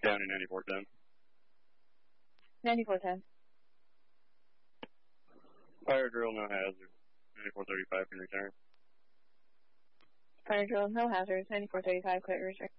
County 9410. 9410. Fire drill, no hazard. 9435 can return. Fire drill, no hazard. 9435, clear return.